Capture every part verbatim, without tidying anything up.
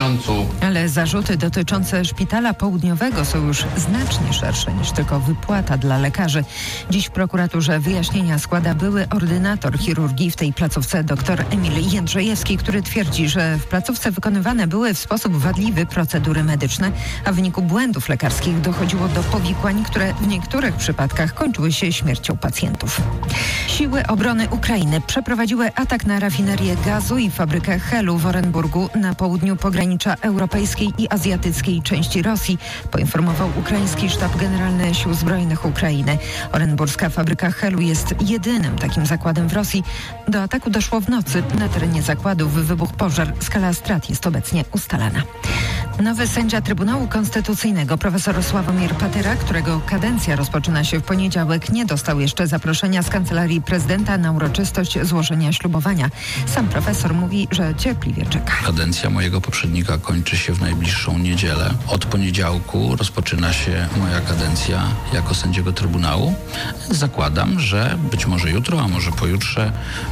miesiącu. Ale zarzuty dotyczące szpitala południowego są już znacznie szersze niż tylko wypłata dla lekarzy. Dziś w prokuraturze wyjaśnienia składa były ordynator chirurgii w tej placówce dr Emil Jędrzejewski, który twierdzi, że w placówce wykonywane były w sposób wadliwy procedury medyczne, a w wyniku błędów lekarskich dochodziło do powikłań, które w niektórych przypadkach kończyły się śmiercią pacjentów. Siły obrony Ukrainy przeprowadziły atak na rafinerię gazu i fabrykę Helu w Orenburgu na południu pogranicza europejskiej i azjatyckiej części Rosji, poinformował ukraiński sztab generalny Sił Zbrojnych Ukrainy. Orenburska fabryka Helu jest jedynym takim zakładem w Rosji. Do ataku doszło w nocy. Na terenie zakładów wybuchł pożar. Skala strat jest obecnie ustalana. Nowy sędzia Trybunału Konstytucyjnego, profesor Sławomir Patyra, którego kadencja rozpoczyna się w poniedziałek, nie dostał jeszcze zaproszenia z Kancelarii Prezydenta na uroczystość złożenia ślubowania. Sam profesor mówi, że cierpliwie czeka. Kadencja mojego poprzednika kończy się w najbliższą niedzielę. Od poniedziałku rozpoczyna się moja kadencja jako sędziego Trybunału. Zakładam, że być może jutro, a może pojutrze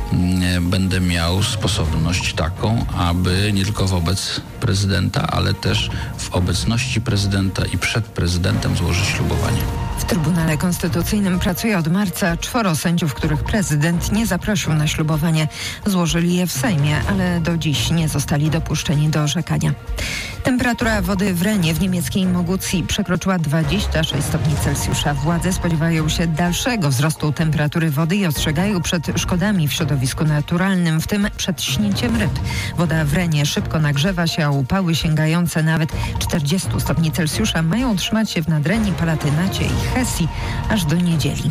m, będę miał sposobność taką, aby nie tylko wobec prezydenta, ale też w obecności prezydenta i przed prezydentem złożyć ślubowanie. W Trybunale Konstytucyjnym pracuje od marca czworo sędziów, których prezydent nie zaprosił na ślubowanie. Złożyli je w Sejmie, ale do dziś nie zostali dopuszczeni do orzekania. Temperatura wody w Renie w niemieckiej Mogucji przekroczyła dwadzieścia sześć stopni Celsjusza. Władze spodziewają się dalszego wzrostu temperatury wody i ostrzegają przed szkodami w środowisku naturalnym, w tym przed śnięciem ryb. Woda w Renie szybko nagrzewa się, a upały sięgające nawet czterdzieści stopni Celsjusza mają trzymać się w Nadrenii, Palatynacie i Hesji aż do niedzieli.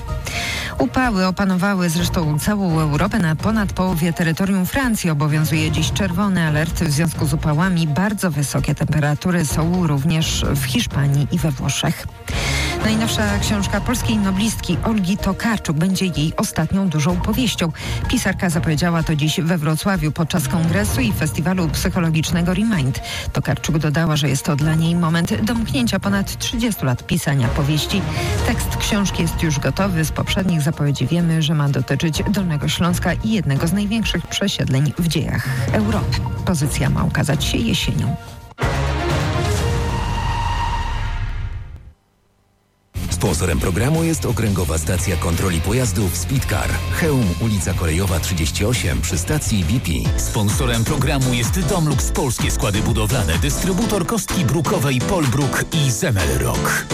Upały opanowały zresztą całą Europę. Na ponad połowie terytorium Francji obowiązuje dziś czerwony alert w związku z upałami. Bardzo wysokie temperatury są również w Hiszpanii i we Włoszech. Najnowsza książka polskiej noblistki Olgi Tokarczuk będzie jej ostatnią dużą powieścią. Pisarka zapowiedziała to dziś we Wrocławiu podczas kongresu i festiwalu psychologicznego Remind. Tokarczuk dodała, że jest to dla niej moment domknięcia ponad trzydziestu lat pisania powieści. Tekst książki jest już gotowy. Z poprzednich zapowiedzi wiemy, że ma dotyczyć Dolnego Śląska i jednego z największych przesiedleń w dziejach Europy. Pozycja ma ukazać się jesienią. Sponsorem programu jest Okręgowa Stacja Kontroli Pojazdów Speedcar. Chełm, ulica Kolejowa trzydzieści osiem przy stacji B P. Sponsorem programu jest Domlux Polskie Składy Budowlane, dystrybutor kostki brukowej Polbruk i Zemelrock.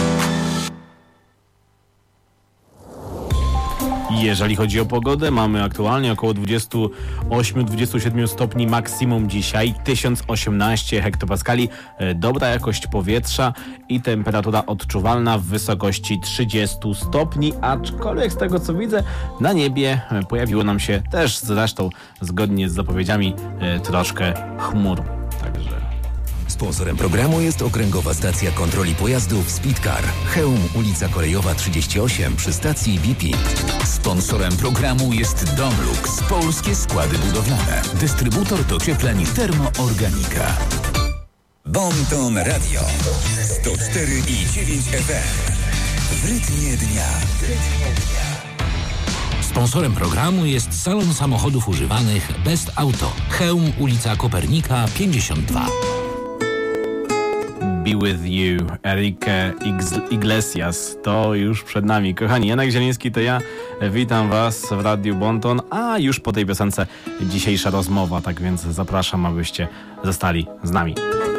Jeżeli chodzi o pogodę, mamy aktualnie około dwadzieścia osiem do dwudziestu siedmiu stopni maksimum dzisiaj, tysiąc osiemnaście hektopaskali, dobra jakość powietrza i temperatura odczuwalna w wysokości trzydziestu stopni, aczkolwiek z tego co widzę na niebie pojawiło nam się też zresztą zgodnie z zapowiedziami troszkę chmur, także... Sponsorem programu jest Okręgowa Stacja Kontroli Pojazdów Speedcar. Chełm, ulica Kolejowa trzydzieści osiem przy stacji B P. Sponsorem programu jest Domlux Polskie Składy Budowlane, dystrybutor dociepleń Termoorganika. Bonton Radio sto cztery i dziewięć F M. W rytmie dnia. Sponsorem programu jest salon samochodów używanych Best Auto. Chełm, ulica Kopernika pięćdziesiąt dwa. Be With You, Enrique Iglesias, to już przed nami. Kochani, Janek Zieliński to ja, witam Was w Radiu Bonton, a już po tej piosence dzisiejsza rozmowa, tak więc zapraszam, abyście zostali z nami.